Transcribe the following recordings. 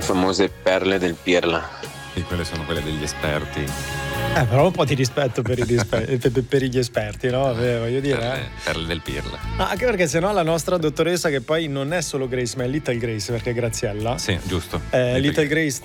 famose perle del Pirla. Sì, quelle sono quelle degli esperti. Però un po' di rispetto per gli esperti, no? Voglio dire. Perle del Pirla. Anche perché sennò la nostra dottoressa, che poi non è solo Grace, ma è Little Grace, perché è Graziella. Sì, giusto. Little Grace,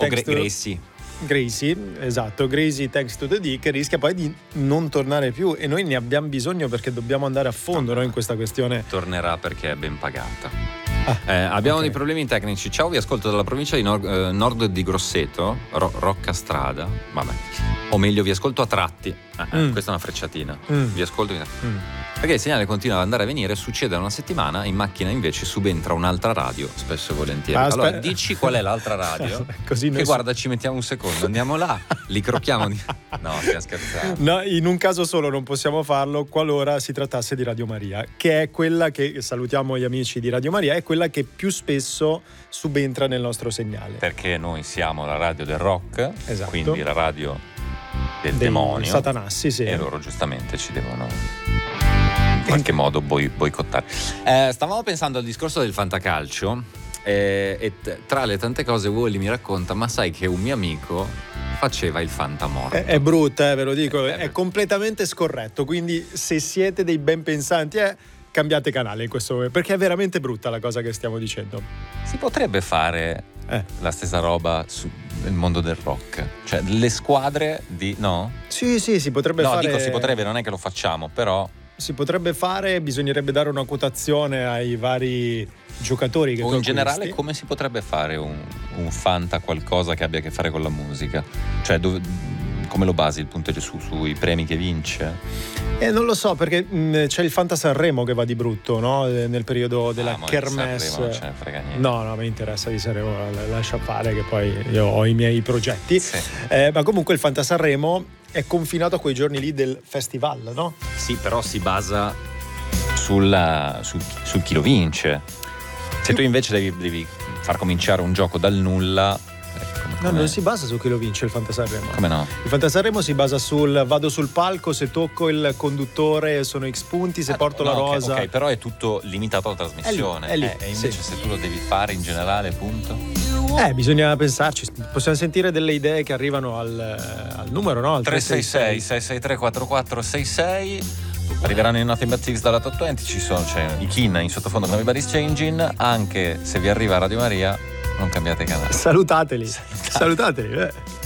Gracie, esatto, Gracie thanks to the D, che rischia poi di non tornare più, e noi ne abbiamo bisogno perché dobbiamo andare a fondo, no, in questa questione. Tornerà perché è ben pagata. Abbiamo dei problemi tecnici. Ciao, vi ascolto dalla provincia di nord di Grosseto, Roccastrada. Vabbè. O meglio, vi ascolto a tratti. Questa è una frecciatina. Vi ascolto perché il segnale continua ad andare e venire. Succede una settimana, in macchina invece subentra un'altra radio, spesso e volentieri. Allora dici qual è l'altra radio? Così che guarda, ci mettiamo un secondo, andiamo là, li crocchiamo. No, stiamo scherzando. No, in un caso solo non possiamo farlo, qualora si trattasse di Radio Maria, che è quella che, salutiamo gli amici di Radio Maria, è quella che più spesso subentra nel nostro segnale. Perché noi siamo la radio del rock, esatto, quindi la radio del demonio, Satanassi, sì. E loro giustamente ci devono in qualche modo boicottare. Stavamo pensando al discorso del fantacalcio, e tra le tante cose Wally mi racconta: ma sai che un mio amico faceva il fantamorto? È brutta, ve lo dico, è completamente scorretto, quindi se siete dei ben pensanti cambiate canale in questo momento, perché è veramente brutta la cosa che stiamo dicendo. Si potrebbe fare la stessa roba nel mondo del rock, cioè le squadre di... No? Sì, si potrebbe fare. No, dico si potrebbe, non è che lo facciamo, però si potrebbe fare, bisognerebbe dare una quotazione ai vari giocatori che o in generale come si potrebbe fare un fanta qualcosa che abbia a che fare con la musica, cioè come lo basi il punteggio sui premi che vince? Non lo so, perché c'è il Fanta Sanremo che va di brutto, no? Nel periodo della kermesse. Sanremo non ce ne frega niente. No, mi interessa di Sanremo, lascia fare che poi io ho i miei progetti. Sì. Ma comunque il Fanta Sanremo è confinato a quei giorni lì del festival, no? Sì, però si basa sul chi lo vince. Se tu invece devi far cominciare un gioco dal nulla... No, non si basa su chi lo vince il Fanta Sanremo. Come no? Il Fanta Sanremo si basa sul vado sul palco, se tocco il conduttore sono X punti, se porto la rosa. Ok, però è tutto limitato alla trasmissione. È lì, e invece se tu lo devi fare in generale, punto. Bisogna pensarci. Possiamo sentire delle idee che arrivano al numero, no? Al 366 663 4466. Arriveranno i Nothing But Thieves dalla Top 20. C'è i Kin in sottofondo con Everybody's Changing. Anche se vi arriva Radio Maria, non cambiate canale. Salutateli.